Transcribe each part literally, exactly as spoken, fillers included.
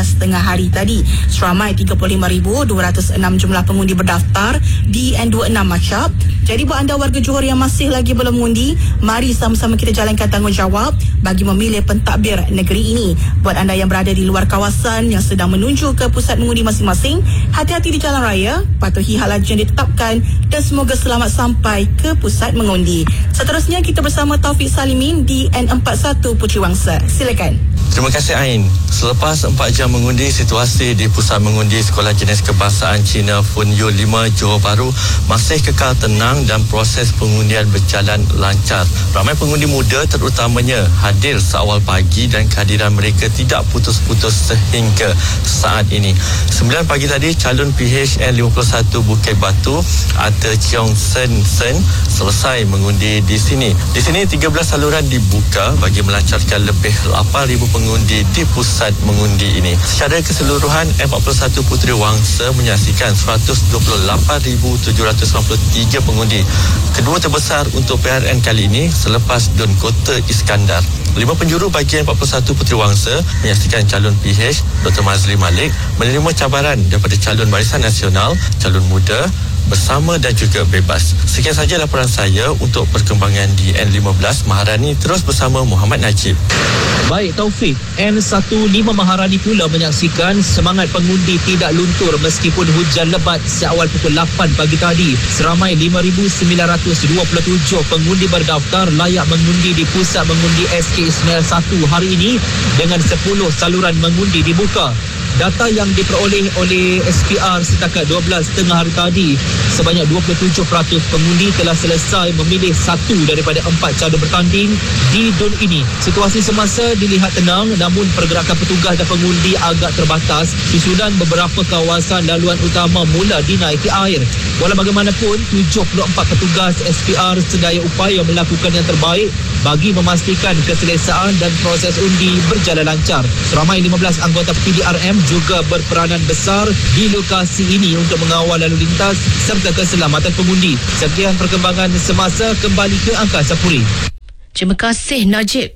belas tengah hari tadi. Seramai tiga puluh lima ribu dua ratus enam jumlah pengundi berdaftar di N dua puluh enam Machap. Jadi buat anda warga Johor yang masih lagi belum mengundi, mari sama-sama kita jalankan tanggungjawab bagi memilih pentadbir negeri ini. Buat anda yang berada di luar kawasan yang sedang menuju ke pusat mengundi masing-masing, hati-hati di jalan raya, patuhi hal laju yang ditetapkan dan semoga selamat sampai ke pusat mengundi. Seterusnya kita bersama Taufik Salimin di N empat puluh satu Puteri Wangsa. Silakan. Terima kasih Ain. Selepas empat jam mengundi, situasi di pusat mengundi Sekolah Jenis Kebangsaan Cina Fun Yu lima Johor Bahru masih kekal tenang dan proses pengundian berjalan lancar. Ramai pengundi muda terutamanya hadir seawal pagi dan kehadiran mereka tidak putus-putus sehingga saat ini. sembilan pagi tadi, calon P H N lima puluh satu Bukit Batu Arthur Cheong Sen Sen selesai mengundi di sini. Di sini tiga belas saluran dibuka bagi melancarkan lebih lapan ribu pengundi di pusat mengundi ini. Secara keseluruhan, N empat puluh satu Puteri Wangsa menyaksikan seratus dua puluh lapan ribu tujuh ratus sembilan puluh tiga pengundi. Kedua terbesar untuk P R N kali ini selepas Dun Kota Iskandar. Lima penjuru bagi N empat puluh satu Puteri Wangsa menyaksikan calon P H Doktor Mazli Malik menerima cabaran daripada calon Barisan Nasional, calon muda, bersama dan juga bebas. Sekian saja laporan saya untuk perkembangan di N lima belas. Maharani terus bersama Muhammad Najib. Baik Taufik, N lima belas Maharani pula menyaksikan semangat pengundi tidak luntur meskipun hujan lebat seawal pukul lapan pagi tadi. Seramai lima ribu sembilan ratus dua puluh tujuh pengundi berdaftar layak mengundi di pusat mengundi S K Ismail satu hari ini dengan sepuluh saluran mengundi dibuka. Data yang diperoleh oleh S P R setakat dua belas tengah hari tadi, sebanyak dua puluh tujuh peratus pengundi telah selesai memilih satu daripada empat cara bertanding di D U N ini. Situasi semasa dilihat tenang, namun pergerakan petugas dan pengundi agak terbatas susulan beberapa kawasan laluan utama mula dinaiki air. Walau bagaimanapun, tujuh puluh empat petugas S P R sedaya upaya melakukan yang terbaik bagi memastikan keselesaan dan proses undi berjalan lancar. Seramai lima belas anggota P D R M juga berperanan besar di lokasi ini untuk mengawal lalu lintas serta keselamatan pengundi. Sekian perkembangan semasa, kembali ke Angkasa Puri. Terima kasih Najib.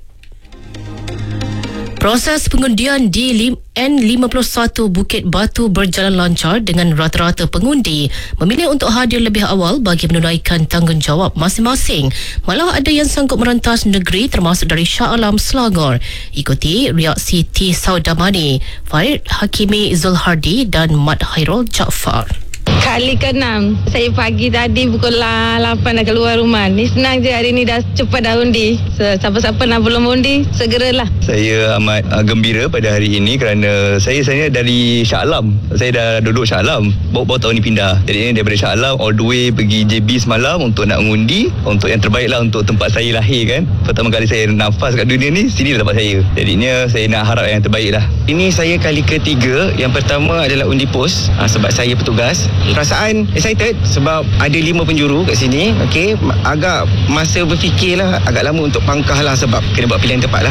Proses pengundian di N lima puluh satu Bukit Batu berjalan lancar dengan rata-rata pengundi memilih untuk hadir lebih awal bagi menunaikan tanggungjawab masing-masing. Malah ada yang sanggup merentas negeri termasuk dari Shah Alam Selangor. Ikuti reaksi T. Saudamani, Farid Hakimi Zulhardi dan Mat Hairul Jaafar. Kali keenam, saya pagi tadi pukul lapan dah keluar rumah. Ni senang je, hari ni dah cepat dah undi. Siapa-siapa nak belum undi, segeralah. Saya amat uh, gembira pada hari ini kerana saya sebenarnya dari Shah Alam. Saya dah duduk Shah Alam, baru-baru tahun ni pindah. Jadi ini daripada Shah Alam all the way pergi J B semalam untuk nak mengundi, untuk yang terbaik lah untuk tempat saya lahir kan. Pertama kali saya nafas kat dunia ni, sini lah tempat saya. Jadinya saya nak harap yang terbaik lah. Ini saya kali ketiga. Yang pertama adalah undi pos, ha, sebab saya petugas. Perasaan excited sebab ada lima penjuru kat sini. Okey, agak masa berfikirlah agak lama untuk pangkah lah sebab kena buat pilihan tepat lah.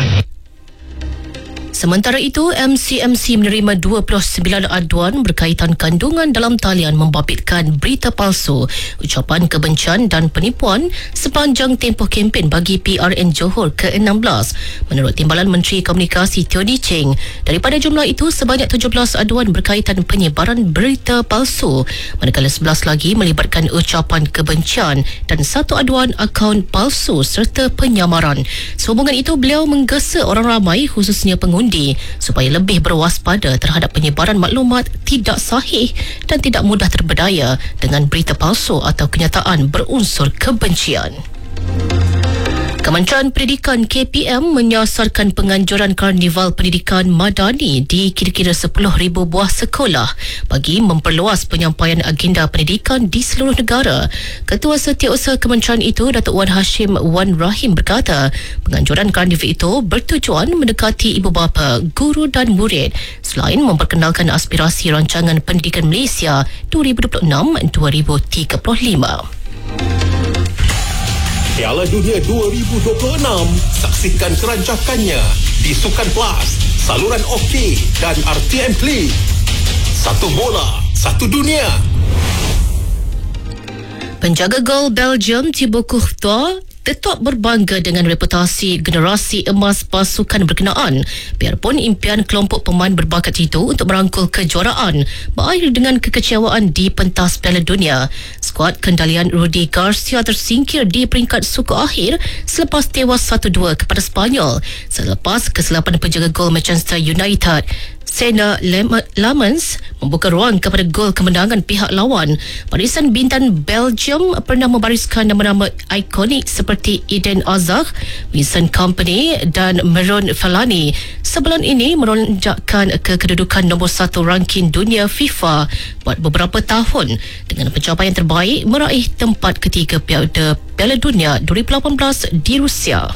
Sementara itu, M C M C menerima dua puluh sembilan aduan berkaitan kandungan dalam talian membabitkan berita palsu, ucapan kebencian dan penipuan sepanjang tempoh kempen bagi P R N Johor ke enam belas. Menurut Timbalan Menteri Komunikasi Teodi Cheng, daripada jumlah itu sebanyak tujuh belas aduan berkaitan penyebaran berita palsu, manakala sebelas lagi melibatkan ucapan kebencian dan satu aduan akaun palsu serta penyamaran. Sehubungan itu, beliau menggesa orang ramai khususnya pengundi supaya lebih berwaspada terhadap penyebaran maklumat tidak sahih dan tidak mudah terberdaya dengan berita palsu atau kenyataan berunsur kebencian. Kementerian Pendidikan K P M menyasarkan penganjuran Karnival Pendidikan Madani di kira-kira sepuluh ribu buah sekolah bagi memperluas penyampaian agenda pendidikan di seluruh negara. Ketua Setiausaha Kementerian itu, Datuk Wan Hashim Wan Rahim berkata, penganjuran Karnival itu bertujuan mendekati ibu bapa, guru dan murid selain memperkenalkan aspirasi rancangan pendidikan Malaysia dua ribu dua puluh enam hingga dua ribu tiga puluh lima. Piala Dunia dua ribu dua puluh enam, saksikan kerancakannya di Sukan Plus, saluran OK dan R T M Klik. Satu bola, satu dunia. Penjaga gol Belgium Thibaut Courtois tetap berbangga dengan reputasi generasi emas pasukan berkenaan. Biarpun impian kelompok pemain berbakat itu untuk merangkul kejuaraan berakhir dengan kekecewaan di pentas Piala Dunia. Skuad kendalian Rudi Garcia tersingkir di peringkat suku akhir selepas tewas satu dua kepada Sepanyol selepas kesilapan penjaga gol Manchester United. Sena Lamens membuka ruang kepada gol kemenangan pihak lawan. Barisan bintang Belgium pernah membariskan nama-nama ikonik seperti Eden Hazard, Vincent Kompany dan Marouane Fellaini. Sebelum ini meronjakkan ke kedudukan nombor satu ranking dunia FIFA buat beberapa tahun dengan pencapaian terbaik meraih tempat ketiga Piala Piala Dunia dua ribu lapan belas di Rusia.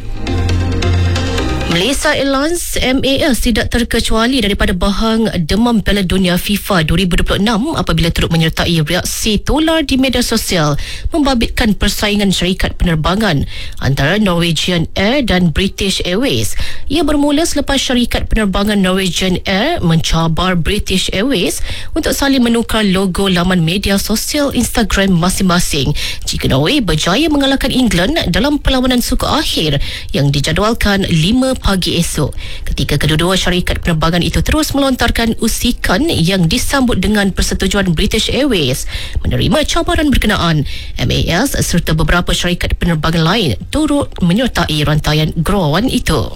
Malaysia Airlines M A S tidak terkecuali daripada bahang demam Piala Dunia FIFA dua ribu dua puluh enam apabila turut menyertai reaksi tular di media sosial membabitkan persaingan syarikat penerbangan antara Norwegian Air dan British Airways. Ia bermula selepas syarikat penerbangan Norwegian Air mencabar British Airways untuk saling menukar logo laman media sosial Instagram masing-masing jika Norway berjaya mengalahkan England dalam perlawanan suku akhir yang dijadualkan lima pagi esok. Ketika kedua-dua syarikat penerbangan itu terus melontarkan usikan yang disambut dengan persetujuan British Airways menerima cabaran berkenaan, M A S serta beberapa syarikat penerbangan lain turut menyertai rantaian gurauan itu.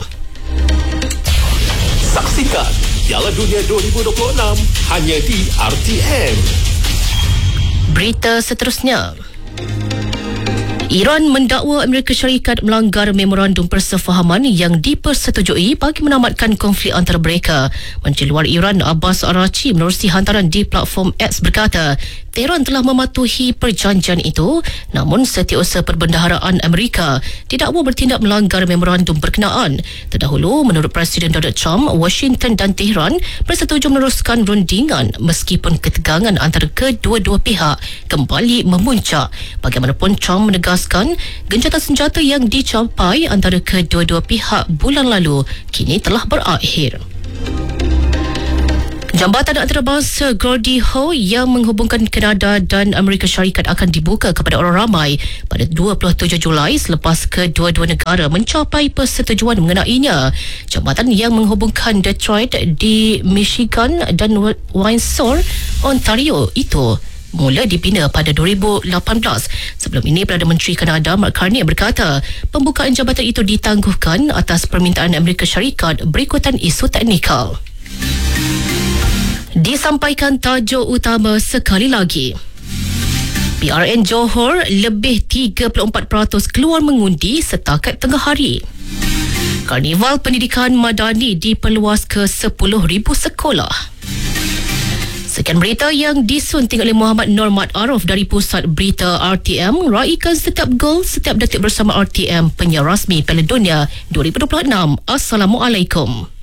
Saksikan Piala Dunia dua ribu dua puluh enam hanya di R T M. Berita seterusnya. Iran mendakwa Amerika Syarikat melanggar memorandum persefahaman yang dipersetujui bagi menamatkan konflik antara mereka. Menteri Luar Iran Abbas Araghchi menerusi hantaran di platform X berkata, Tehran telah mematuhi perjanjian itu, namun Setiausaha Perbendaharaan Amerika didakwa bertindak melanggar memorandum berkenaan. Terdahulu, menurut Presiden Donald Trump, Washington dan Tehran bersetuju meneruskan rundingan meskipun ketegangan antara kedua-dua pihak kembali memuncak. Bagaimanapun, Trump menegaskan gencatan senjata yang dicapai antara kedua-dua pihak bulan lalu kini telah berakhir. Jambatan antarabangsa Gordie Howe yang menghubungkan Kanada dan Amerika Syarikat akan dibuka kepada orang ramai pada dua puluh tujuh Julai selepas kedua-dua negara mencapai persetujuan mengenainya. Jambatan yang menghubungkan Detroit di Michigan dan Windsor, Ontario itu mula dibina pada dua ribu lapan belas. Sebelum ini, Perdana Menteri Kanada Mark Carney berkata pembukaan jambatan itu ditangguhkan atas permintaan Amerika Syarikat berikutan isu teknikal. Disampaikan tajuk utama sekali lagi. P R N Johor lebih tiga puluh empat peratus keluar mengundi setakat tengah hari. Karnival Pendidikan Madani diperluas ke sepuluh ribu sekolah. Sekian berita yang disunting oleh Muhammad Normat Arif dari Pusat Berita R T M. Raikan setiap gol, setiap detik bersama R T M, penyiar rasmi Piala Dunia dua ribu dua puluh enam. Assalamualaikum.